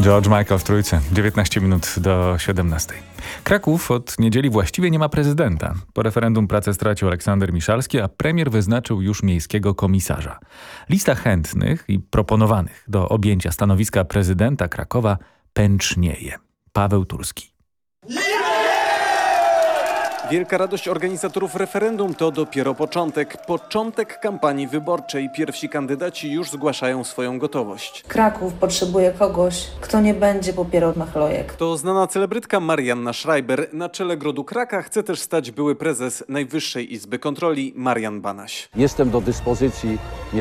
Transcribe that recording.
George Michael w Trójce, 19 minut do 17. Kraków od niedzieli właściwie nie ma prezydenta. Po referendum pracę stracił Aleksander Miszalski, a premier wyznaczył już miejskiego komisarza. Lista chętnych i proponowanych do objęcia stanowiska prezydenta Krakowa pęcznieje. Paweł Turski. Wielka radość organizatorów referendum to dopiero początek kampanii wyborczej. Pierwsi kandydaci już zgłaszają swoją gotowość. Kraków potrzebuje kogoś, kto nie będzie popierał machlojek. To znana celebrytka Marianna Schreiber. Na czele Grodu Kraka chce też stać były prezes Najwyższej Izby Kontroli Marian Banaś. Jestem do dyspozycji.